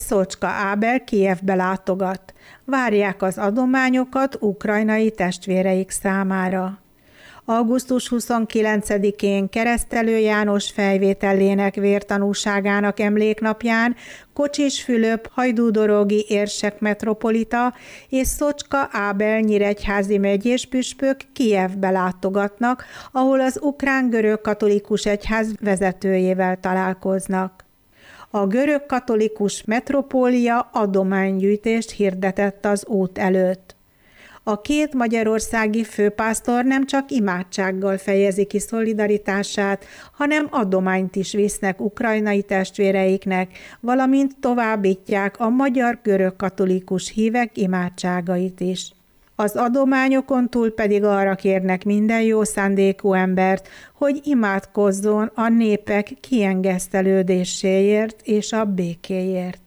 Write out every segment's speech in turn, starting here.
Szocska Ábel Kijevbe látogat. Várják az adományokat ukrajnai testvéreik számára. Augusztus 29-én Keresztelő János fejvételének vértanúságának emléknapján Kocsis Fülöp hajdúdorogi érsek metropolita és Szocska Ábel nyíregyházi megyés püspök Kijevbe látogatnak, ahol az ukrán görög-katolikus egyház vezetőjével találkoznak. A görög-katolikus metropólia adománygyűjtést hirdetett az út előtt. A két magyarországi főpásztor nem csak imádsággal fejezi ki szolidaritását, hanem adományt is visznek ukrajnai testvéreiknek, valamint továbbítják a magyar görög-katolikus hívek imádságait is. Az adományokon túl pedig arra kérnek minden jó szándékú embert, hogy imádkozzon a népek kiengesztelődéséért és a békéért.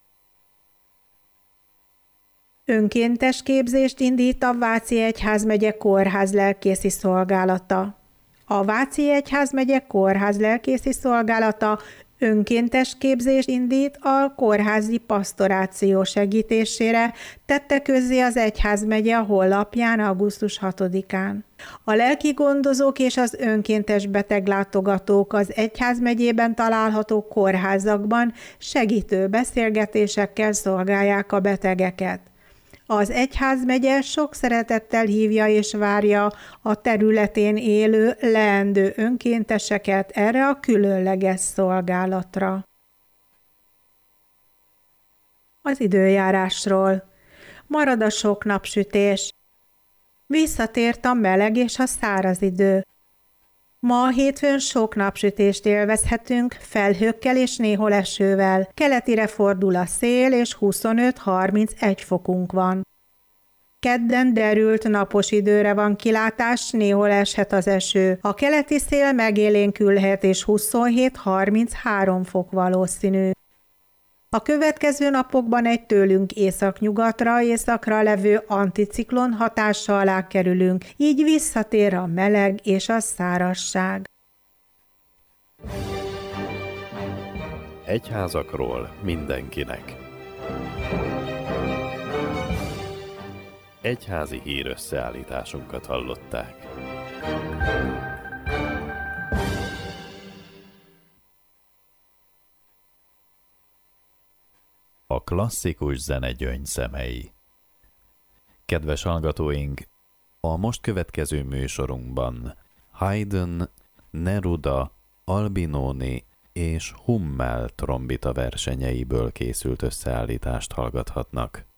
Önkéntes képzést indít a Váci Egyházmegye Kórház lelkészi szolgálata. A Váci Egyházmegye Kórház lelkészi szolgálata önkéntes képzést indít a kórházi pasztoráció segítésére, tette közzé az egyházmegye a honlapján augusztus 6-án. A lelki gondozók és az önkéntes beteglátogatók az egyházmegyében található kórházakban segítő beszélgetésekkel szolgálják a betegeket. Az egyházmegye sok szeretettel hívja és várja a területén élő leendő önkénteseket erre a különleges szolgálatra. Az időjárásról. Marad a sok napsütés. Visszatért a meleg és a száraz idő. Ma hétfőn sok napsütést élvezhetünk, felhőkkel és néhol esővel. Keletire fordul a szél, és 25-31 fokunk van. Kedden derült napos időre van kilátás, néhol eshet az eső. A keleti szél megélénkülhet, és 27-33 fok valószínű. A következő napokban egy tőlünk északnyugatra levő anticiklon hatása alá kerülünk, így visszatér a meleg és a szárazság. Egyházakról mindenkinek. Egyházi hírösszeállításunkat hallották. A klasszikus zene gyöngyszemei. Kedves hallgatóink, a most következő műsorunkban Haydn, Neruda, Albinoni és Hummel trombita versenyeiből készült összeállítást hallgathatnak.